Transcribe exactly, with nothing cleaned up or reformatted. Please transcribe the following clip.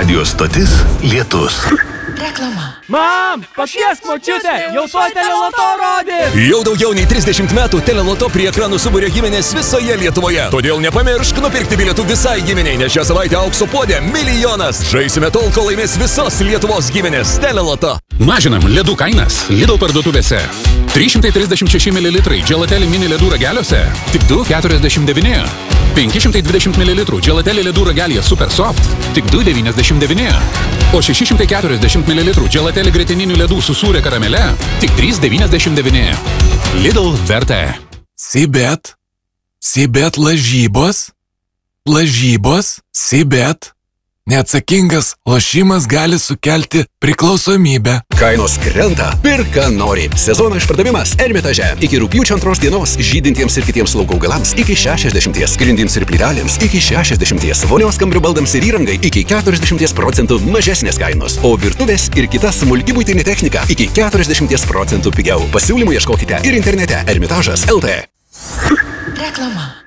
Radio stotis Lietus. Reklama. Mam, pakviesk močiutę, jau tuoj Teleloto rodys. Jau daugiau nei trisdešimt metų Teleloto prie ekranų suburia giminės visoje Lietuvoje. Todėl nepamiršk nupirkti bilietų visai giminiai, nes šią savaitę aukso puodė milijonas. Žaisime tol, kol laimės visos Lietuvos giminės. Teleloto. Mažinam ledų kainas Lidl parduotuvėse. trys šimtai trisdešimt šeši mililitrai Gelateli mini ledų rageliuose tik du keturiasdešimt devyni. penki šimtai dvidešimt mililitrų Gelateli ledų ragelyje Super Soft tik du devyniasdešimt devyni. O šeši šimtai keturiasdešimt mililitrų Gelateli grietininių ledų su sūria karamele tik trys devyniasdešimt devyni. Lidl vertė. Sibet. Sibet lažybos. Lažybos. Sibet. Neatsakingas lošimas gali sukelti priklausomybę. Kainos krenta, pirk ką nori. Sezono išpardavimas Ermitaže. Iki rugpjūčio antros dienos žydintiems ir kitiems lauko augalams iki šešiasdešimties, grindims ir plytelėms iki šešiasdešimties, vonios kambarių baldams ir įrangai iki keturiasdešimties procentų mažesnės kainos, o virtuvės ir kita smulki buitinė technika iki keturiasdešimties procentų pigiau. Pasiūlymų ieškokite ir internete ermitažas taškas lt. Reklama.